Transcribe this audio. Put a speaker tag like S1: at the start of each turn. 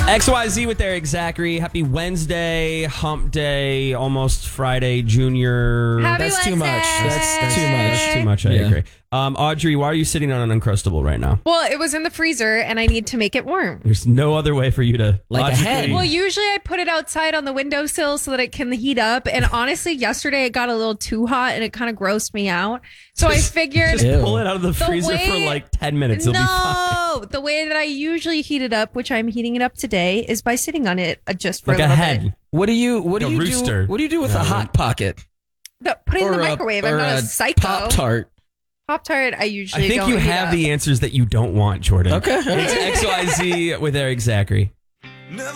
S1: XYZ with Eric Zachary. Happy Wednesday, hump day, almost Friday, Junior.
S2: Happy
S3: That's
S2: Wednesday.
S3: too much. That's too much.
S1: That's too much, I agree. Audrey, why are you sitting on an Uncrustable right now?
S2: Well, it was in the freezer and I need to make it warm.
S1: There's no other way for you to
S3: Like a hen.
S2: Well, usually I put it outside on the windowsill so that it can heat up. And honestly, yesterday it got a little too hot and it kind of grossed me out. So I figured...
S1: Just
S3: Ew.
S1: pull it out of the freezer
S2: way-
S1: for like 10 minutes. It'll be fine.
S2: No, the way that I usually heat it up, which I'm heating it up today, is by sitting on it just for
S1: Like
S2: a
S1: a
S2: little
S1: hen.
S2: bit.
S3: What do you
S1: a
S3: do?
S1: rooster.
S3: What do you do with a hot pocket?
S2: Put it in the
S3: Or
S2: microwave. I'm not a psycho.
S3: Pop-Tart.
S2: Pop-Tart, I usually
S1: I think
S2: don't
S1: you
S2: heat
S1: have
S2: up.
S1: the answers that you don't want, Jordan.
S3: Okay.
S1: It's XYZ with Eric Zachary.